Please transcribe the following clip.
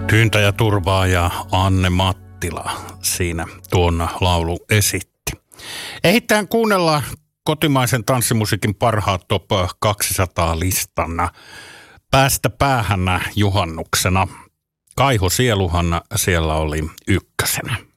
Tyyntä ja turvaa ja Anne Mattila siinä tuon laulu esitti. Ehditään kuunnella kotimaisen tanssimusiikin parhaat top 200 listana päästä päähän juhannuksena. Kaiho Sieluhan siellä oli ykkösenä.